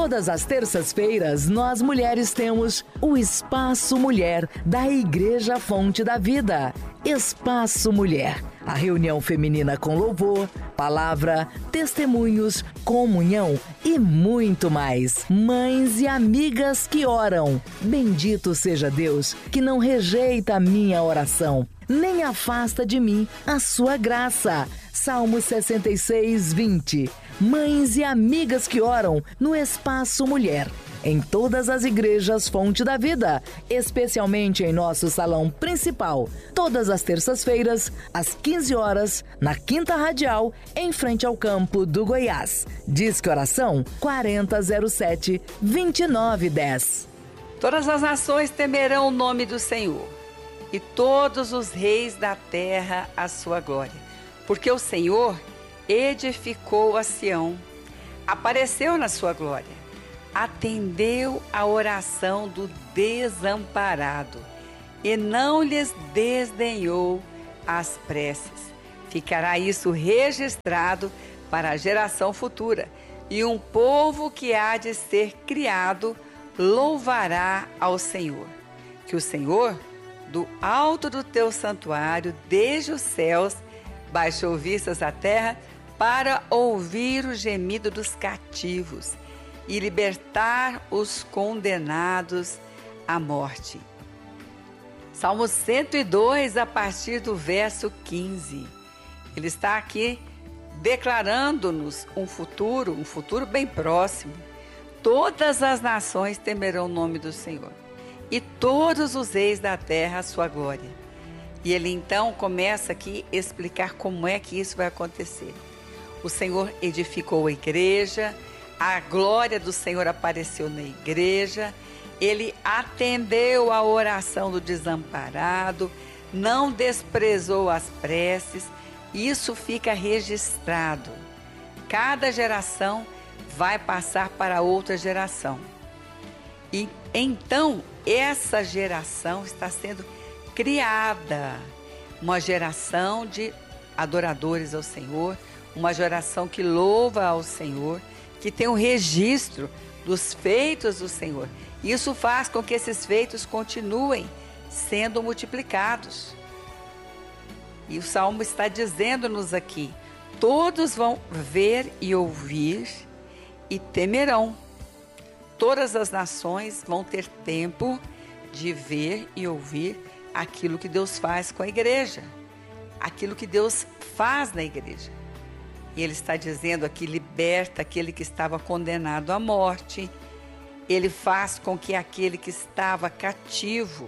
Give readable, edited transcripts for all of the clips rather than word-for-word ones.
Todas as terças-feiras, nós mulheres temos o Espaço Mulher da Igreja Fonte da Vida. Espaço Mulher, a reunião feminina com louvor, palavra, testemunhos, comunhão e muito mais. Mães e amigas que oram. Bendito seja Deus que não rejeita a minha oração, nem afasta de mim a sua graça. Salmo 66, 20. Mães e amigas que oram no Espaço Mulher. Em todas as igrejas Fonte da Vida, especialmente em nosso salão principal, todas as terças-feiras, às 15 horas, na Quinta Radial, em frente ao campo do Goiás. Disque Oração 4007-2910. Todas as nações temerão o nome do Senhor, e todos os reis da terra a sua glória. Porque o Senhor edificou a Sião, apareceu na sua glória, atendeu a oração do desamparado e não lhes desdenhou as preces. Ficará isso registrado para a geração futura, e um povo que há de ser criado louvará ao Senhor. Que o Senhor, do alto do teu santuário, desde os céus, baixou vistas à terra para ouvir o gemido dos cativos e libertar os condenados à morte. Salmo 102, a partir do verso 15. Ele está aqui declarando-nos um futuro bem próximo. Todas as nações temerão o nome do Senhor, e todos os reis da terra a sua glória. E ele então começa aqui a explicar como é que isso vai acontecer. O Senhor edificou a igreja, a glória do Senhor apareceu na igreja, ele atendeu a oração do desamparado, não desprezou as preces. Isso fica registrado. Cada geração vai passar para outra geração. E então essa geração está sendo criada, uma geração de adoradores ao Senhor, uma geração que louva ao Senhor, que tem um registro dos feitos do Senhor. Isso faz com que esses feitos continuem sendo multiplicados. E o Salmo está dizendo-nos aqui: todos vão ver e ouvir e temerão. Todas as nações vão ter tempo de ver e ouvir aquilo que Deus faz com a igreja, aquilo que Deus faz na igreja. E ele está dizendo aqui: liberta aquele que estava condenado à morte. Ele faz com que aquele que estava cativo,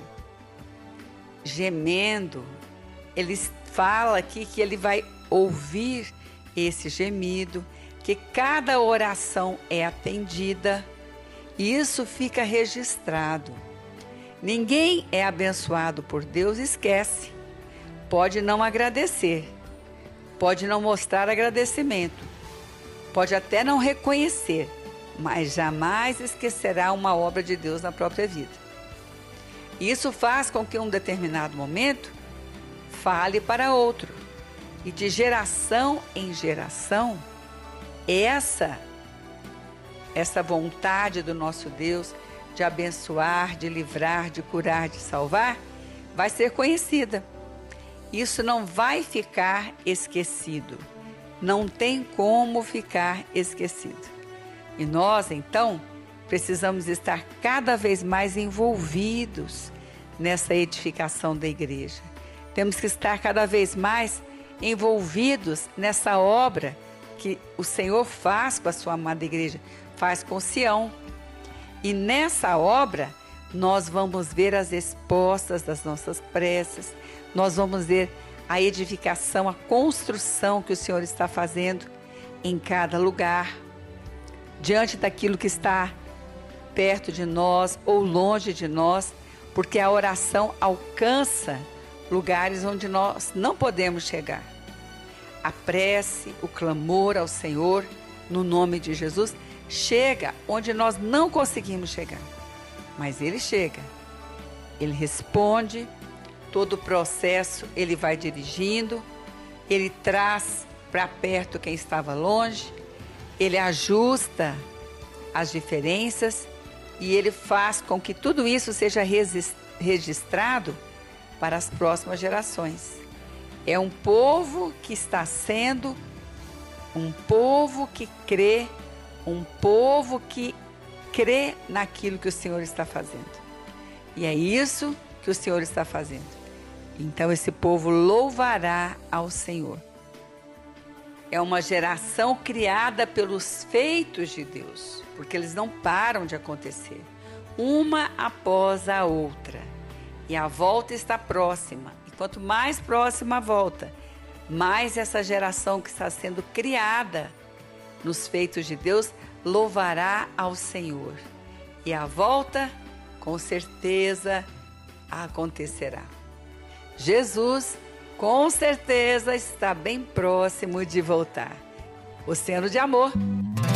gemendo, ele fala aqui que ele vai ouvir esse gemido, que cada oração é atendida. E isso fica registrado. Ninguém é abençoado por Deus e esquece. Pode não agradecer, pode não mostrar agradecimento, pode até não reconhecer, mas jamais esquecerá uma obra de Deus na própria vida. Isso faz com que em um determinado momento fale para outro. E de geração em geração, essa vontade do nosso Deus de abençoar, de livrar, de curar, de salvar, vai ser conhecida. Isso não vai ficar esquecido. Não tem como ficar esquecido. E nós, então, precisamos estar cada vez mais envolvidos nessa edificação da igreja. Temos que estar cada vez mais envolvidos nessa obra que o Senhor faz com a sua amada igreja, faz com Sião. E nessa obra, nós vamos ver as respostas das nossas preces, nós vamos ver a edificação, a construção que o Senhor está fazendo em cada lugar, diante daquilo que está perto de nós ou longe de nós, porque a oração alcança lugares onde nós não podemos chegar. A prece, o clamor ao Senhor, no nome de Jesus, chega onde nós não conseguimos chegar. Mas Ele chega, Ele responde, todo o processo Ele vai dirigindo, Ele traz para perto quem estava longe, Ele ajusta as diferenças e Ele faz com que tudo isso seja registrado para as próximas gerações. É um povo que está sendo um povo que crê, um povo que crê naquilo que o Senhor está fazendo. E é isso que o Senhor está fazendo. Então esse povo louvará ao Senhor. É uma geração criada pelos feitos de Deus, porque eles não param de acontecer, uma após a outra. E a volta está próxima. E quanto mais próxima a volta, mais essa geração que está sendo criada nos feitos de Deus louvará ao Senhor. E a volta, com certeza, acontecerá. Jesus, com certeza, está bem próximo de voltar. Oceano de Amor,